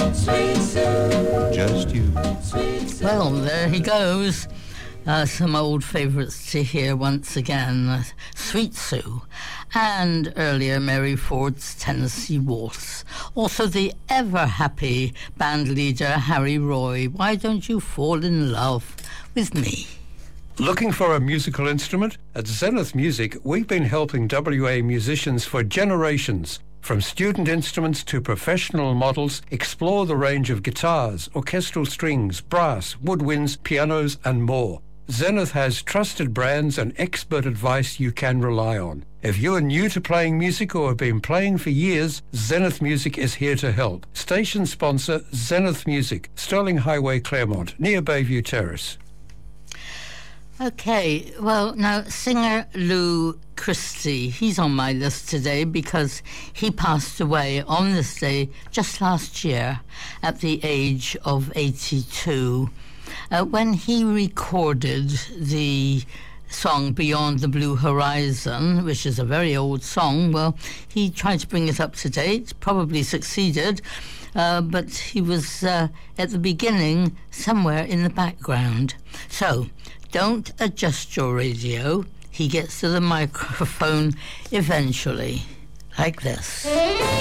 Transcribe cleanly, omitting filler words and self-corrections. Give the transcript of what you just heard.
Sweet Sue. Just you. Sweet Sue. Well, there he goes. Some old favourites to hear once again. Sweet Sue. And earlier, Mary Ford's Tennessee Waltz. Also the ever-happy band leader, Harry Roy. Why don't you fall in love with me? Looking for a musical instrument? At Zenith Music, we've been helping WA musicians for generations. From student instruments to professional models, explore the range of guitars, orchestral strings, brass, woodwinds, pianos, and more. Zenith has trusted brands and expert advice you can rely on. If you are new to playing music or have been playing for years, Zenith Music is here to help. Station sponsor Zenith Music, Sterling Highway, Claremont, near Bayview Terrace. Okay, well, now, singer Lou Christie, he's on my list today because he passed away on this day just last year at the age of 82. When he recorded the song Beyond the Blue Horizon, which is a very old song, well, he tried to bring it up to date, probably succeeded, but he was at the beginning somewhere in the background. So, don't adjust your radio. He gets to the microphone eventually, like this.